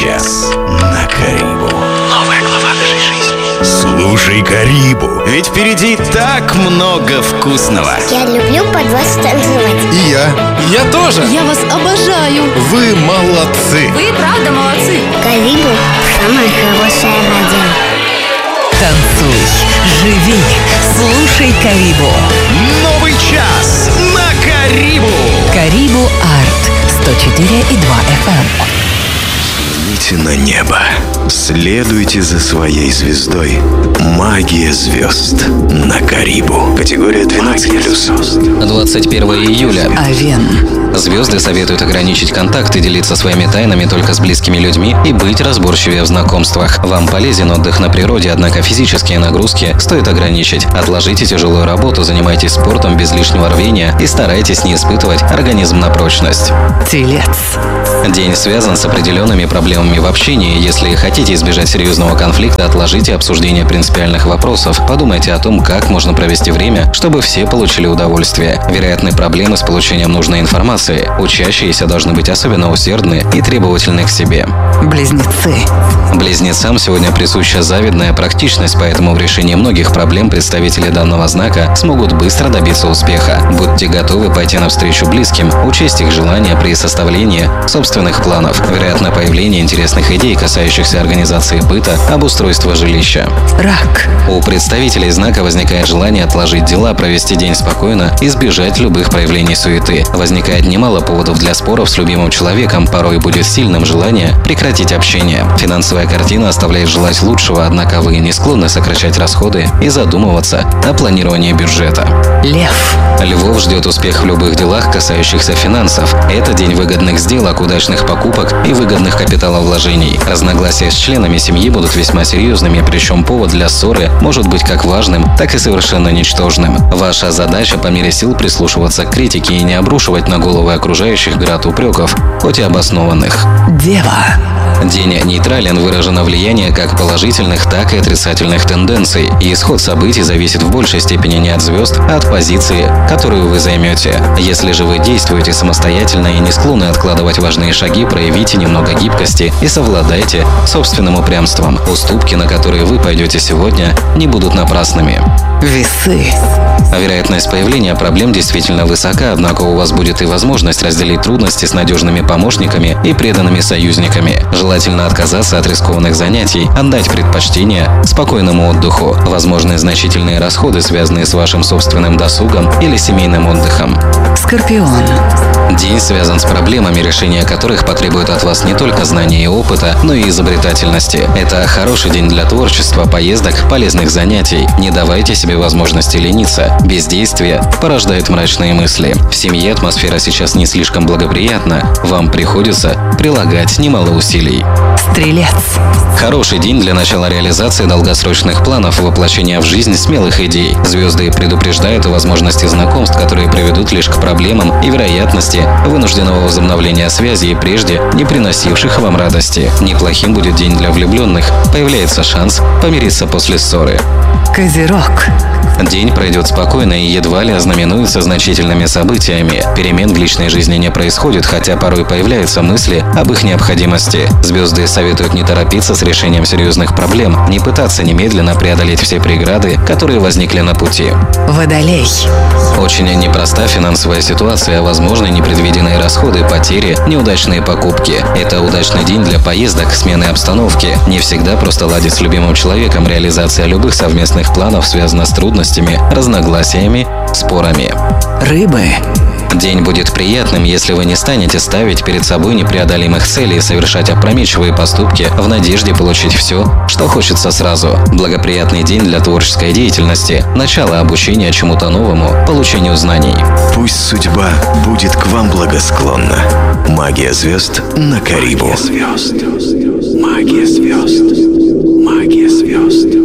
час на Карибу. Новая глава нашей жизни. Слушай Карибу, ведь впереди так много вкусного. Я люблю под вас танцевать. И я тоже. Я вас обожаю. Вы молодцы. Вы правда молодцы. Карибу – самая хорошая радио. Танцуй, живи, слушай Карибу. Новый час на Карибу. Карибу Арт 104,2 FM. Взгляните на небо. Следуйте за своей звездой. Магия звезд на Карибу. Категория 12+. 21 июля. Овен. Звезды советуют ограничить контакты, делиться своими тайнами только с близкими людьми и быть разборчивее в знакомствах. Вам полезен отдых на природе, однако физические нагрузки стоит ограничить. Отложите тяжелую работу, занимайтесь спортом без лишнего рвения и старайтесь не испытывать организм на прочность. Телец. День связан с определенными проблемами в общении. Если хотите избежать серьезного конфликта, отложите обсуждение принципиальных вопросов. Подумайте о том, как можно провести время, чтобы все получили удовольствие. Вероятны проблемы с получением нужной информации. Учащиеся должны быть особенно усердны и требовательны к себе. Близнецы. Близнецам сегодня присуща завидная практичность, поэтому в решении многих проблем представители данного знака смогут быстро добиться успеха. Будьте готовы пойти навстречу близким, учесть их желания при составлении собственных планов. Вероятно появление интересных идей, касающихся организации быта, обустройства жилища. Рак. У представителей знака возникает желание отложить дела, провести день спокойно, избежать любых проявлений суеты. Возникает немало поводов для споров с любимым человеком, порой будет сильным желание прекратить общение. Финансовая картина оставляет желать лучшего, однако вы не склонны сокращать расходы и задумываться о планировании бюджета. Лев. Львов ждет успех в любых делах, касающихся финансов. Это день выгодных сделок, удачных покупок и выгодных капиталовложений. Разногласия с членами семьи будут весьма серьезными, причем повод для ссоры может быть как важным, так и совершенно ничтожным. Ваша задача по мере сил прислушиваться к критике и не обрушивать на головы окружающих град упреков, хоть и обоснованных. Дева. День нейтрален, выражено влияние как положительных, так и отрицательных тенденций, и исход событий зависит в большей степени не от звезд, а от позиции, которую вы займете. Если же вы действуете самостоятельно и не склонны откладывать важные шаги, проявите немного гибкости и совладайте собственным упрямством. Уступки, на которые вы пойдете сегодня, не будут напрасными. Весы. Вероятность появления проблем действительно высока, однако у вас будет и возможность разделить трудности с надежными помощниками и преданными союзниками. Желательно отказаться от рискованных занятий, отдать предпочтение спокойному отдыху. Возможны значительные расходы, связанные с вашим собственным досугом или семейным отдыхом. Скорпион. День связан с проблемами, решение которых потребует от вас не только знания и опыта, но и изобретательности. Это хороший день для творчества, поездок, полезных занятий. Не давайте себе возможности лениться. Бездействие порождает мрачные мысли. В семье атмосфера сейчас не слишком благоприятна. Вам приходится прилагать немало усилий. Стрелец. Хороший день для начала реализации долгосрочных планов, воплощения в жизнь смелых идей. Звезды предупреждают о возможности знакомств, которые приведут лишь к проблемам и вероятности вынужденного возобновления связей, прежде не приносивших вам радости. Неплохим будет день для влюбленных. Появляется шанс помириться после ссоры. Козерог. День пройдет спокойно и едва ли ознаменуется значительными событиями. Перемен в личной жизни не происходит, хотя порой появляются мысли об их необходимости. Звезды советуют не торопиться с решением серьезных проблем, не пытаться немедленно преодолеть все преграды, которые возникли на пути. Водолей. Очень непроста финансовая ситуация, возможны непредвиденные расходы, потери, неудачные покупки. Это удачный день для поездок, смены обстановки. Не всегда просто ладить с любимым человеком, реализация любых совместных планов связана с трудностями, разногласиями, спорами. Рыбы. День будет приятным, если вы не станете ставить перед собой непреодолимых целей и совершать опрометчивые поступки в надежде получить все, что хочется сразу. Благоприятный день для творческой деятельности, начало обучения чему-то новому, получению знаний. Пусть судьба будет к вам благосклонна. Магия звезд на Карибу. Магия звезд. Магия звезд. Магия звезд.